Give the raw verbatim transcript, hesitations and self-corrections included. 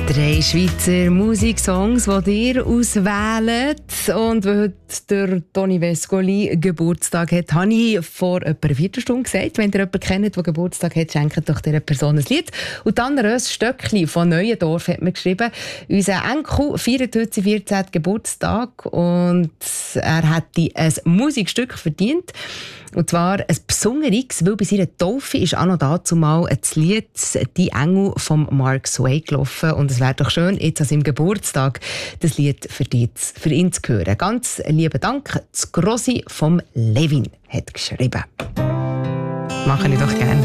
Drei Schweizer Musiksongs, die ihr auswählt. Und weil heute der Toni Vescoli Geburtstag hat, habe ich vor etwa einer Viertelstunde gesagt, wenn ihr jemanden kennt, der Geburtstag hat, schenkt doch dieser Person ein Lied. Und dann Rös Stöckli von Neuendorf hat mir geschrieben, unser Enkel feiert heute seinen vierzehnten Geburtstag und er hätte ein Musikstück verdient. Und zwar ein besonderes, weil bei seiner Taufe ist auch noch dazu mal das Lied «Die Engel» von Mark Sway gelaufen. Und es wäre doch schön, jetzt an seinem Geburtstag das Lied für, die, für ihn zu hören. Ganz lieben Dank. Das Grossi vom Levin hat geschrieben. Mache ich doch gerne.